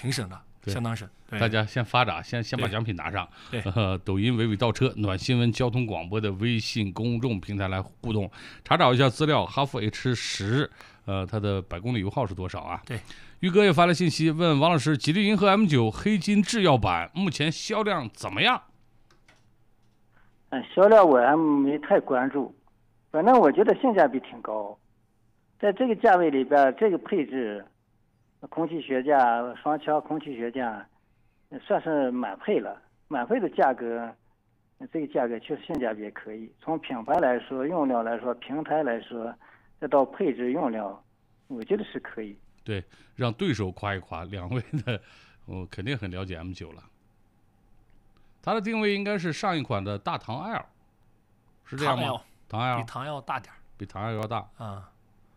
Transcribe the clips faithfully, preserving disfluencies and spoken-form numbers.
挺省的，相当省。对， 大家先发着，先先把奖品拿上。 对， 呃，抖音娓娓道车、暖新闻交通广播的微信公众平台来互动，查找一下资料。哈弗 H 十，呃，它的百公里油耗是多少啊？ 对， 玉哥也发来信息问王老师，吉利银河 M 九 黑金制药版目前销量怎么样？ 嗯，销量我还没太关注，反正我觉得性价比挺高，在这个价位里边，这个配置，空气悬架、双腔空气悬架，算是满配了。满配的价格，这个价格确实性价比也可以。从品牌来说、用料来说、平台来说，再到配置用料，我觉得是可以。 对，让对手夸一夸，两位的我肯定很了解 M 九了。它的定位应该是上一款的大唐 L， 是这样吗？唐 L 比唐 L 大点， 比唐 L 要大啊。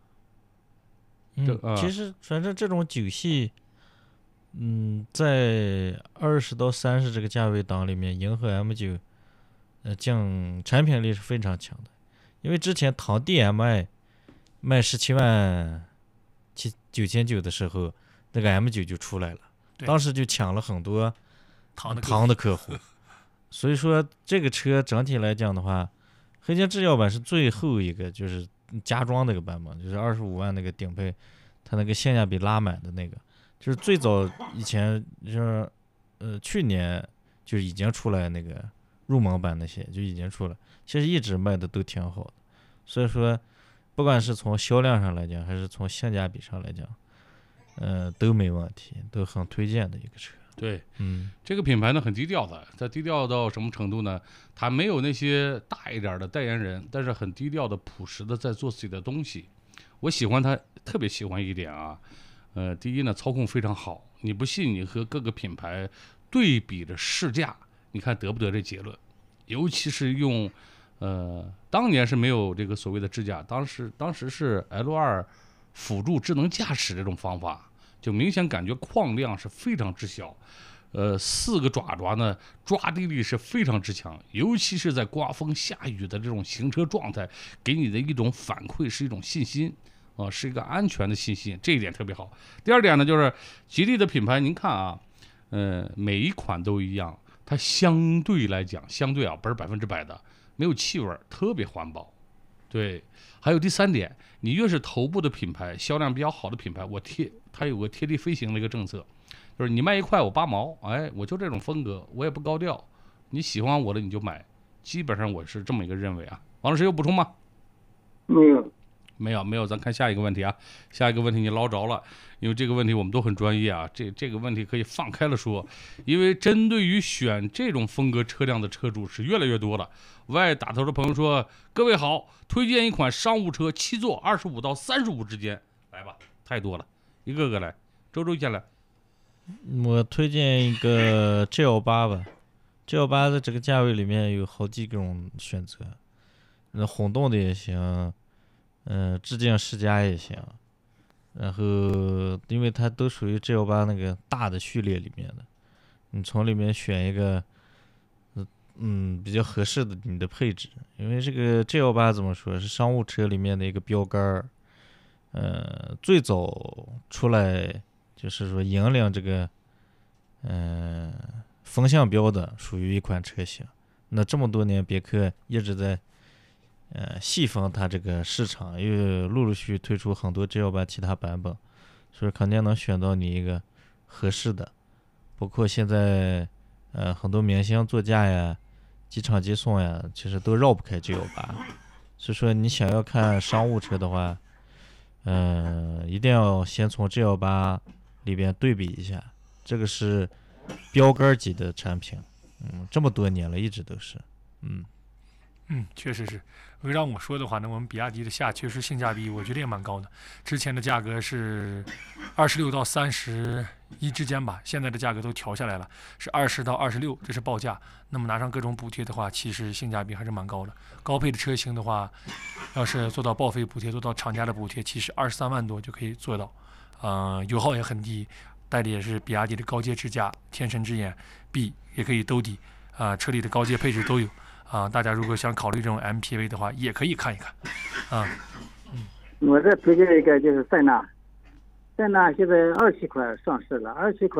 嗯，其实反正这种九系，嗯，在二十到三十这个价位档里面，银河 M 九，呃，降产品力是非常强的。因为之前唐 D M I 卖十七万七九千九的时候，那个 M 九就出来了，当时就抢了很多唐的唐的客户。所以说这个车整体来讲的话，黑金制药版是最后一个就是加装那个版本，就是二十五万那个顶配，它那个性价比拉满的那个，就是最早以前就是呃去年就已经出来那个入门版那些就已经出了，其实一直卖的都挺好的。所以说不管是从销量上来讲，还是从性价比上来讲，呃都没问题，都很推荐的一个车。 对， 嗯， 这个品牌呢很低调的，它低调到什么程度呢？它没有那些大一点的代言人，但是很低调的、朴实的在做自己的东西。我喜欢它，特别喜欢一点啊，呃，第一呢，操控非常好。你不信，你和各个品牌对比着试驾，你看得不得这结论？尤其是用，呃，当年是没有这个所谓的智驾，当时当时是 L 二 辅助智能驾驶这种方法。就明显感觉矿量是非常之小，呃，四个爪爪呢抓地力是非常之强，尤其是在刮风下雨的这种行车状态，给你的一种反馈是一种信心啊、呃，是一个安全的信心，这一点特别好。第二点呢，就是吉利的品牌，您看啊，呃，每一款都一样，它相对来讲，相对啊不是百分之百的，没有气味，特别环保。对，还有第三点，你越是头部的品牌，销量比较好的品牌，我贴它有个贴地飞行的一个政策，就是你卖一块我八毛，哎，我就这种风格，我也不高调，你喜欢我的你就买，基本上我是这么一个认为啊。王老师有补充吗？ 没有， 没有，没有。咱看下一个问题啊，下一个问题你捞着了，因为这个问题我们都很专业啊，这这个问题可以放开了说，因为针对于选这种风格车辆的车主是越来越多了。外打头的朋友说：“各位好，推荐一款商务车，七座，二十五到三十五之间，来吧，太多了，一个个来。”周周先来。 我推荐一个 G L 八吧 ，G L 八的这个价位里面有好几种选择，那混动的也行，嗯、呃，致敬世家也行，然后因为它都属于 G L 八那个大的序列里面的，你从里面选一个。嗯，比较合适的你的配置，因为这个 G L 八怎么说是商务车里面的一个标杆儿，呃，最早出来就是说引领这个，嗯、呃，风向标的属于一款车型。那这么多年，别克一直在，呃，细分它这个市场，又陆陆续续推出很多 G L 八其他版本，所以肯定能选到你一个合适的。包括现在，呃，很多明星座驾呀。机场接送呀，其实都绕不开 G L 八，所以说你想要看商务车的话，嗯、呃，一定要先从 G L 八里边对比一下，这个是标杆级的产品，嗯，这么多年了，一直都是，嗯， 嗯，确实是。如果让我说的话呢，我们比亚迪的夏确实性价比，我觉得也蛮高的。之前的价格是二十六到三十一之间吧，现在的价格都调下来了，是二十到二十六，这是报价。那么拿上各种补贴的话，其实性价比还是蛮高的。高配的车型的话，要是做到报废补贴，做到厂家的补贴，其实二十三万多就可以做到。呃，油耗也很低，带的也是比亚迪的高阶智驾、天神之眼 B， 也可以兜底，啊、呃，车里的高阶配置都有。啊，大家如果想考虑这种 M P V 的话，也可以看一看。啊， 嗯，我再推荐一个就是塞纳，塞纳现在二期款上市了，二期款。